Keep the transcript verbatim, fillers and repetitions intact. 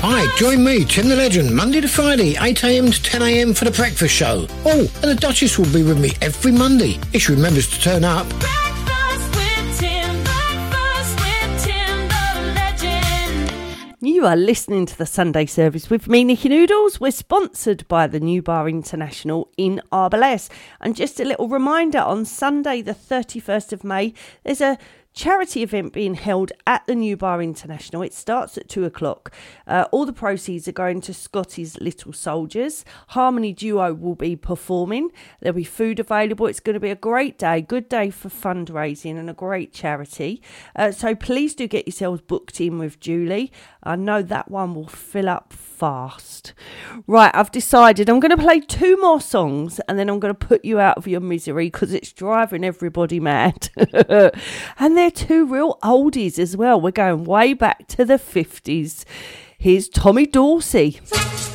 Hi, join me, Tim the Legend, Monday to Friday, eight a m to ten a m for the breakfast show. Oh, and the Duchess will be with me every Monday, if she remembers to turn up. Breakfast with Tim, breakfast with Tim the Legend. You are listening to the Sunday service with me, Nikki Noodles. We're sponsored by the New Bar International in Arbalest. And just a little reminder, on Sunday the thirty-first of May, there's a charity event being held at the New Bar International. It starts at two o'clock. Uh, all the proceeds are going to Scotty's Little Soldiers. Harmony Duo will be performing. There'll be food available. It's going to be a great day, good day for fundraising and a great charity. Uh, so please do get yourselves booked in with Julie. I know that one will fill up fast. Right, I've decided I'm going to play two more songs and then I'm going to put you out of your misery because it's driving everybody mad. And they're two real oldies as well. We're going way back to the fifties. Here's Tommy Dorsey.